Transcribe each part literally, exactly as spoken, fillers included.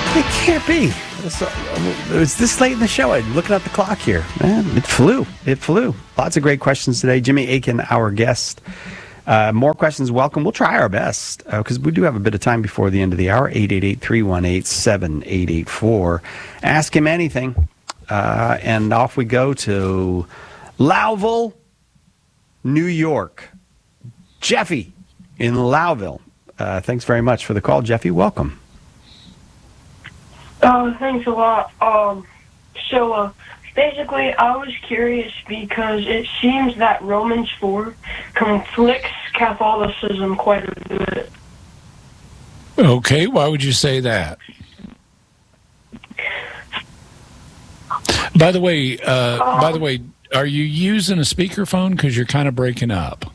It can't be. It's, it's this late in the show. I'm looking at the clock here. Man, it flew. It flew. Lots of great questions today. Jimmy Akin, our guest. Uh, more questions, welcome. We'll try our best because uh, we do have a bit of time before the end of the hour. eight eight eight, three one eight, seven eight eight four. Ask him anything. Uh, and off we go to Lowville, New York. Jeffy in Lowville. Uh, thanks very much for the call, Jeffy. Welcome. Uh, thanks a lot. Um, so, uh, basically, I was curious because it seems that Romans four conflicts Catholicism quite a bit. Okay, why would you say that? By the way, uh, um, by the way, are you using a speakerphone? Because you're kind of breaking up.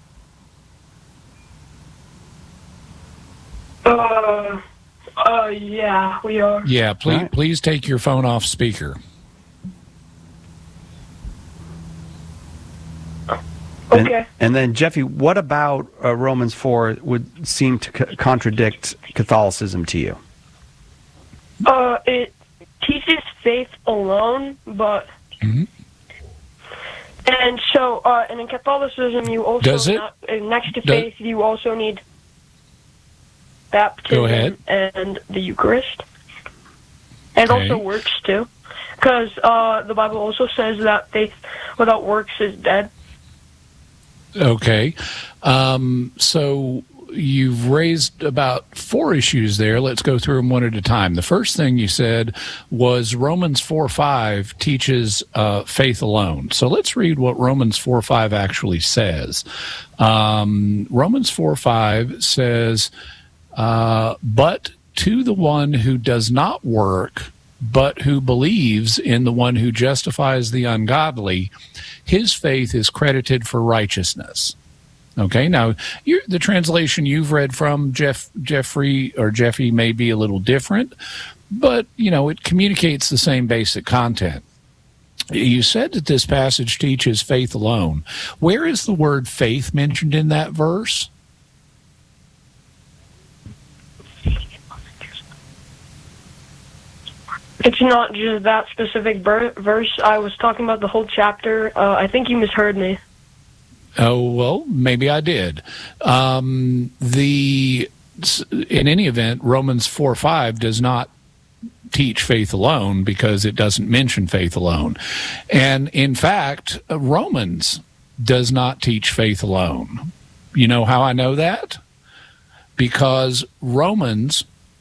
Uh... Uh, yeah, we are. Yeah, please, right. please take your phone off speaker. Okay. And, and then, Jeffy, what about uh, Romans four would seem to c- contradict Catholicism to you? Uh, it teaches faith alone, but... Mm-hmm. And so, uh, and in Catholicism, you also... Does it? Not, uh, next to Does, faith, you also need... baptism Go ahead. and the Eucharist, and Okay. also works too, because uh, the Bible also says that faith without works is dead. Okay. Um, so you've raised about four issues there. Let's go through them one at a time. The first thing you said was Romans four five teaches uh, faith alone. So let's read what Romans four five actually says. Um, Romans four five says... Uh, but to the one who does not work, but who believes in the one who justifies the ungodly, his faith is credited for righteousness. Okay, now you're, the translation you've read from Jeff, Jeffrey or Jeffy may be a little different, but you know it communicates the same basic content. You said that this passage teaches faith alone. Where is the word faith mentioned in that verse? It's not just that specific ber- verse. I was talking about the whole chapter. Uh, I think you misheard me. Oh, well, maybe I did. Um, the in any event, Romans four five does not teach faith alone because it doesn't mention faith alone. And in fact, Romans does not teach faith alone. You know how I know that? Because Romans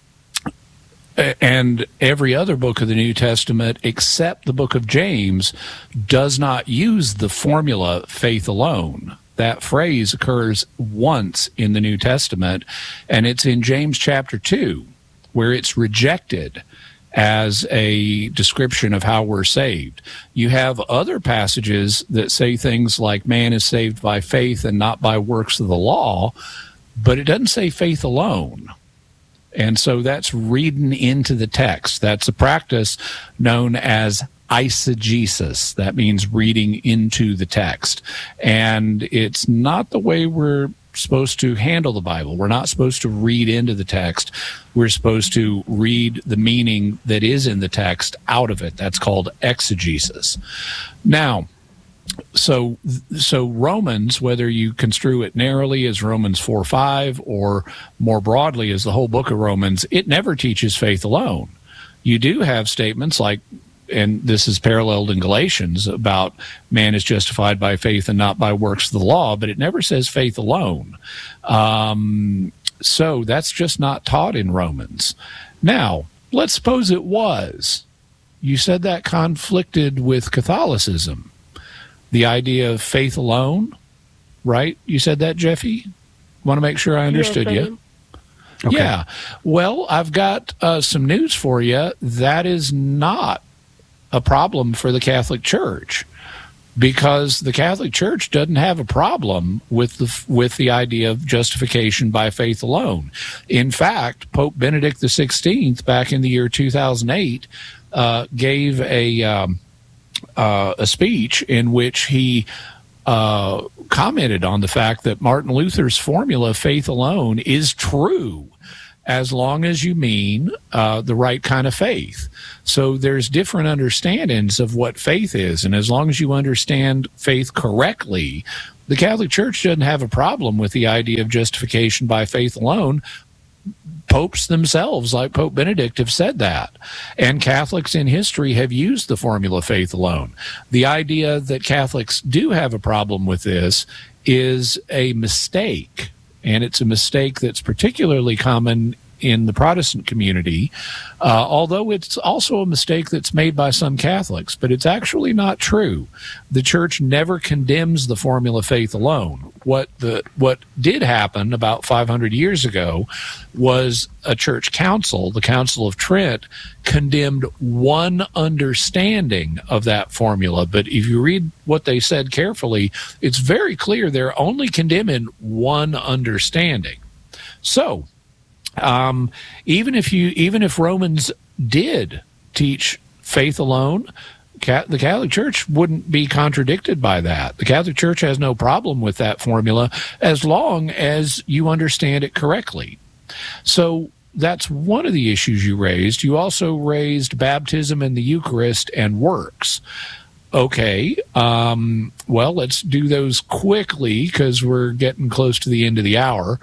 and every other book of the New Testament except the book of James does not use the formula faith alone. That phrase occurs once in the New Testament, and it's in James chapter two, where it's rejected as a description of how we're saved. You have other passages that say things like man is saved by faith and not by works of the law, but it doesn't say faith alone. And so that's reading into the text. That's a practice known as eisegesis. That means reading into the text. And it's not the way we're supposed to handle the Bible. We're not supposed to read into the text. We're supposed to read the meaning that is in the text out of it. That's called exegesis. Now, So, so Romans, whether you construe it narrowly as Romans four five or more broadly as the whole book of Romans, it never teaches faith alone. You do have statements like, and this is paralleled in Galatians, about man is justified by faith and not by works of the law, but it never says faith alone. Um, so that's just not taught in Romans. Now, let's suppose it was. You said that conflicted with Catholicism. The idea of faith alone, right? You said that, Jeffy? Want to make sure I understood yes, you. Okay. Yeah. Well, I've got uh, some news for you. That is not a problem for the Catholic Church, because the Catholic Church doesn't have a problem with the with the idea of justification by faith alone. In fact, Pope Benedict the sixteenth, back in the year two thousand eight, uh, gave a um, Uh, a speech in which he uh, commented on the fact that Martin Luther's formula, faith alone, is true. as long as you mean uh, the right kind of faith. So there's different understandings of what faith is, and as long as you understand faith correctly, the Catholic Church doesn't have a problem with the idea of justification by faith alone. Popes themselves, like Pope Benedict, have said that. And Catholics in history have used the formula faith alone. The idea that Catholics do have a problem with this is a mistake. And it's a mistake that's particularly common in the Protestant community, uh, although it's also a mistake that's made by some Catholics, but it's actually not true. The Church never condemns the formula faith alone. What the what did happen about five hundred years ago was a church council, the Council of Trent, condemned one understanding of that formula. But if you read what they said carefully, it's very clear they're only condemning one understanding. So, Um, even if you, even if Romans did teach faith alone, the Catholic Church wouldn't be contradicted by that. The Catholic Church has no problem with that formula as long as you understand it correctly. So that's one of the issues you raised. You also raised baptism and the Eucharist and works. Okay, um, well, let's do those quickly because we're getting close to the end of the hour.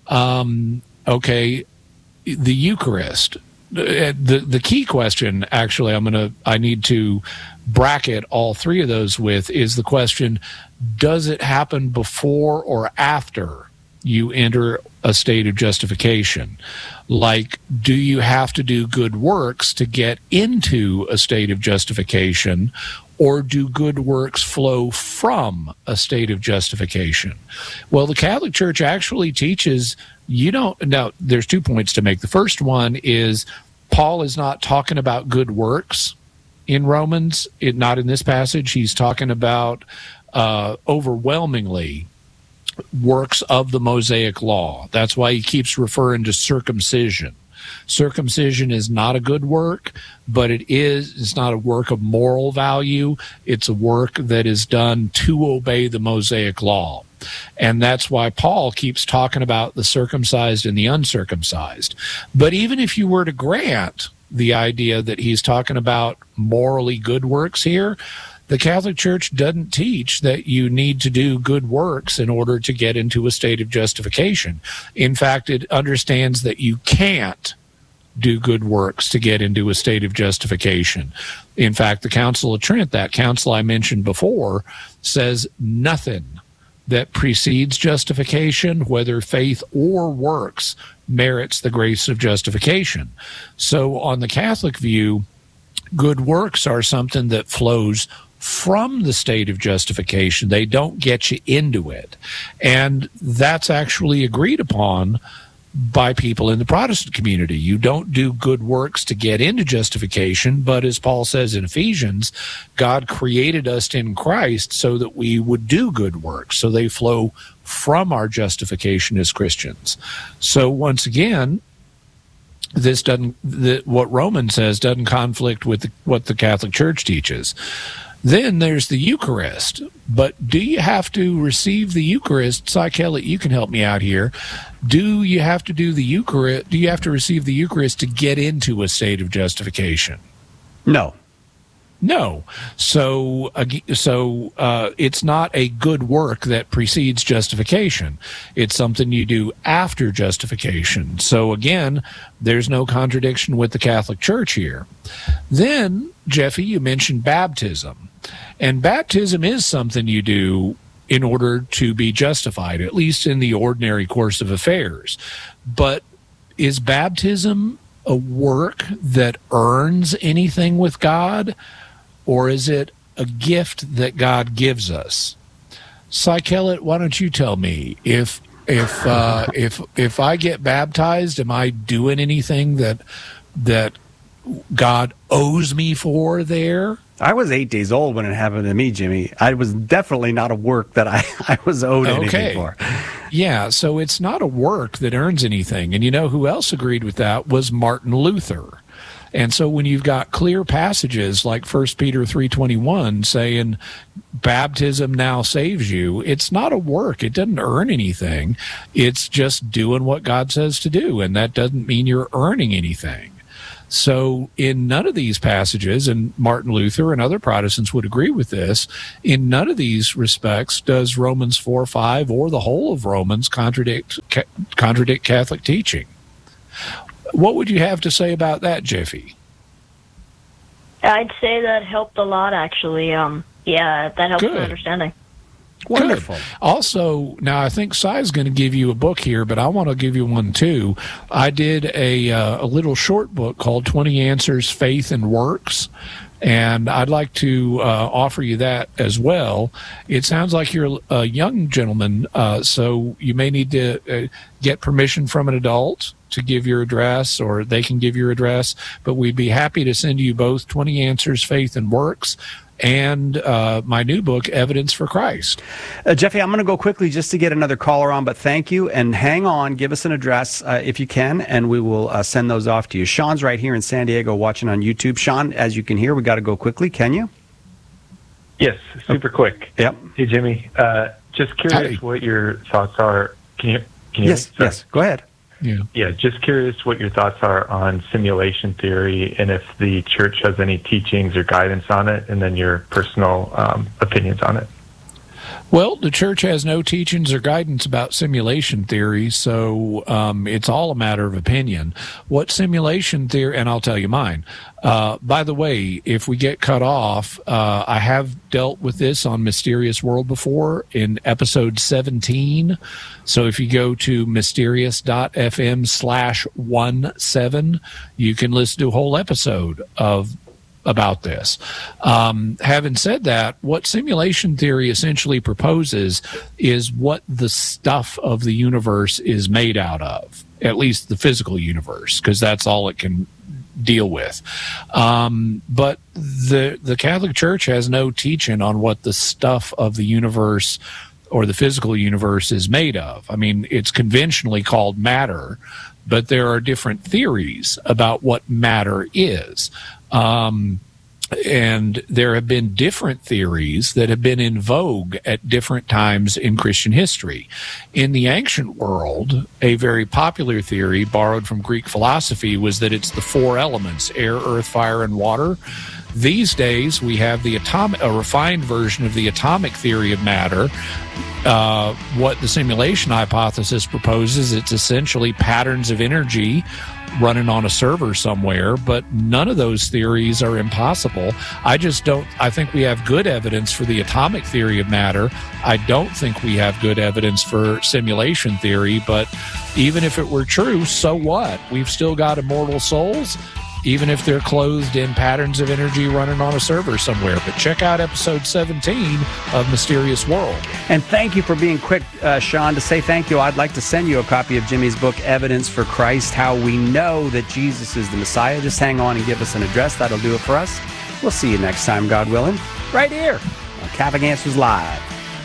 Um, Okay, the Eucharist. The the key question, actually, I'm gonna I need to bracket all three of those with is the question: does it happen before or after you enter a state of justification? Like, do you have to do good works to get into a state of justification, or do good works flow from a state of justification? Well, the Catholic Church actually teaches you don't. Now, there's two points to make. The first one is Paul is not talking about good works in Romans, it, not in this passage. He's talking about uh, overwhelmingly works of the Mosaic law. That's why he keeps referring to circumcision. Circumcision is not a good work, but it is, it's not a work of moral value. It's a work that is done to obey the Mosaic law. And that's why Paul keeps talking about the circumcised and the uncircumcised. But even if you were to grant the idea that he's talking about morally good works here, the Catholic Church doesn't teach that you need to do good works in order to get into a state of justification. In fact, it understands that you can't do good works to get into a state of justification. In fact, the Council of Trent, that council I mentioned before, says nothing that precedes justification, whether faith or works, merits the grace of justification. So on the Catholic view, good works are something that flows from the state of justification. They don't get you into it. And that's actually agreed upon by people in the Protestant community. You don't do good works to get into justification, but as Paul says in Ephesians, God created us in Christ so that we would do good works. So they flow from our justification as Christians. So once again, this doesn't, the, what Romans says doesn't conflict with the, what the Catholic Church teaches. Then there's the Eucharist. But do you have to receive the Eucharist? Cy Kellett, you can help me out here. Do you have to do the Eucharist? Do you have to receive the Eucharist to get into a state of justification? No. No. So, so uh, it's not a good work that precedes justification. It's something you do after justification. So again, there's no contradiction with the Catholic Church here. Then, Jeffy, you mentioned baptism. And baptism is something you do in order to be justified, at least in the ordinary course of affairs. But is baptism a work that earns anything with God, or is it a gift that God gives us? Cy Kellett, why don't you tell me, if if uh, if if I get baptized, am I doing anything that that God owes me for there? I was eight days old when it happened to me, Jimmy. I was definitely not a work that I, I was owed anything okay. for. Yeah, so it's not a work that earns anything. And you know who else agreed with that was Martin Luther. And so when you've got clear passages like First Peter three twenty-one saying baptism now saves you, it's not a work. It doesn't earn anything. It's just doing what God says to do, and that doesn't mean you're earning anything. So in none of these passages, and Martin Luther and other Protestants would agree with this, in none of these respects does Romans four five or the whole of Romans contradict ca- contradict Catholic teaching. What would you have to say about that, Jeffy? I'd say that helped a lot, actually. Um, yeah, that helps Good. with understanding. Wonderful. Good. Also, now I think Cy's going to give you a book here, but I want to give you one too. I did a uh, a little short book called twenty Answers, Faith and Works, and I'd like to uh, offer you that as well. It sounds like you're a young gentleman, uh, so you may need to uh, get permission from an adult to give your address, or they can give your address, but we'd be happy to send you both twenty Answers, Faith and Works, and uh, my new book, Evidence for Christ. Uh, Jeffy, I'm going to go quickly just to get another caller on, but thank you. And hang on, give us an address uh, if you can, and we will uh, send those off to you. Sean's right here in San Diego watching on YouTube. Sean, as you can hear, we got to go quickly. Can you? Yes, super quick. Yep. Hey, Jimmy, uh, just curious Howdy. what your thoughts are. Can you, can you Yes, hear me? Sorry. yes. Go ahead. Yeah. Yeah, just curious what your thoughts are on simulation theory and if the church has any teachings or guidance on it, and then your personal um, opinions on it. Well, the church has no teachings or guidance about simulation theory, so um, it's all a matter of opinion. What simulation theory, and I'll tell you mine. Uh, by the way, if we get cut off, uh, I have dealt with this on Mysterious World before in episode seventeen. So if you go to mysterious.fm slash one seven, you can listen to a whole episode of about this. Um, having said that, what simulation theory essentially proposes is what the stuff of the universe is made out of, at least the physical universe, because that's all it can deal with. Um, but the the Catholic Church has no teaching on what the stuff of the universe or the physical universe is made of. I mean, it's conventionally called matter, but there are different theories about what matter is. Um, and there have been different theories that have been in vogue at different times in Christian history. In the ancient world, a very popular theory borrowed from Greek philosophy was that it's the four elements: air, earth, fire, and water. These days, we have the atomic, a refined version of the atomic theory of matter. Uh, what the simulation hypothesis proposes, it's essentially patterns of energy running on a server somewhere, but none of those theories are impossible. I just don't, I think we have good evidence for the atomic theory of matter. I don't think we have good evidence for simulation theory, but even if it were true, so what? We've still got immortal souls, even if they're clothed in patterns of energy running on a server somewhere. But check out episode seventeen of Mysterious World. And thank you for being quick, uh, Sean, to say thank you. I'd like to send you a copy of Jimmy's book, Evidence for Christ, How We Know That Jesus is the Messiah. Just hang on and give us an address. That'll do it for us. We'll see you next time, God willing, right here on Catholic Answers Live.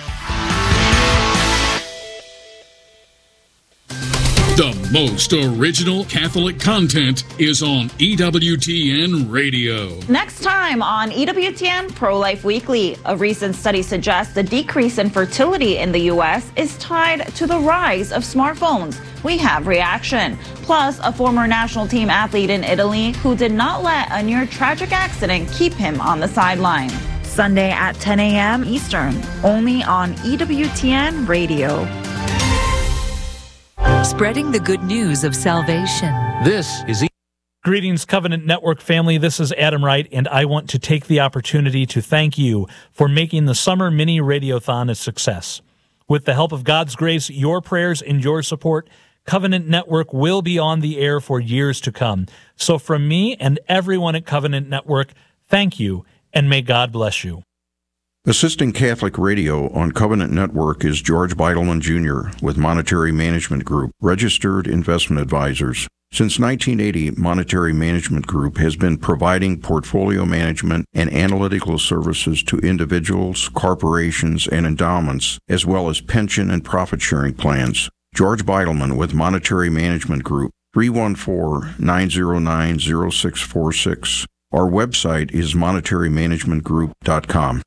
The most original Catholic content is on E W T N Radio. Next time on E W T N Pro-Life Weekly, a recent study suggests the decrease in fertility in the U S is tied to the rise of smartphones. We have reaction. Plus, a former national team athlete in Italy who did not let a near tragic accident keep him on the sideline. Sunday at ten a.m. Eastern, only on E W T N Radio. Spreading the good news of salvation. This is... E- Greetings, Covenant Network family. This is Adam Wright, and I want to take the opportunity to thank you for making the Summer Mini Radiothon a success. With the help of God's grace, your prayers, and your support, Covenant Network will be on the air for years to come. So from me and everyone at Covenant Network, thank you, and may God bless you. Assisting Catholic Radio on Covenant Network is George Beidelman Junior with Monetary Management Group, registered investment advisors. Since nineteen eighty, Monetary Management Group has been providing portfolio management and analytical services to individuals, corporations, and endowments, as well as pension and profit-sharing plans. George Beidelman with Monetary Management Group, three one four, nine zero nine, zero six four six. Our website is monetary management group dot com.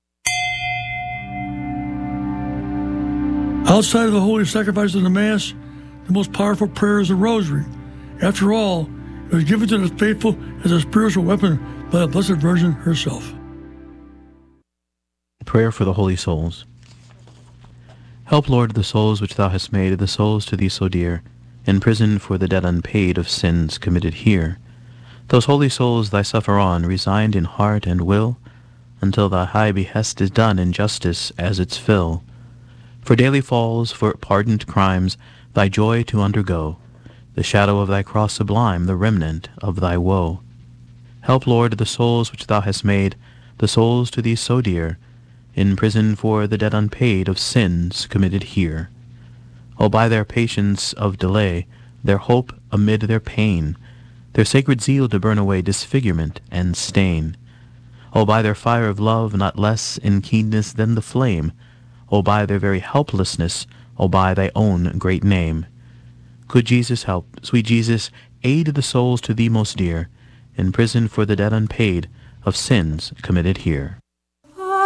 Outside of the holy sacrifice of the Mass, the most powerful prayer is the Rosary. After all, it was given to the faithful as a spiritual weapon by the Blessed Virgin herself. Prayer for the Holy Souls. Help, Lord, the souls which thou hast made, the souls to thee so dear, in prison for the debt unpaid of sins committed here. Those holy souls thy suffer on, resigned in heart and will, until thy high behest is done in justice as its fill. For daily falls, for pardoned crimes, thy joy to undergo, the shadow of thy cross sublime, the remnant of thy woe. Help, Lord, the souls which thou hast made, the souls to thee so dear, in prison for the debt unpaid of sins committed here. O by their patience of delay, their hope amid their pain, their sacred zeal to burn away disfigurement and stain. O by their fire of love not less in keenness than the flame, O by their very helplessness, O by thy own great name. Good Jesus help, sweet Jesus, aid the souls to thee most dear, in prison for the debt unpaid of sins committed here.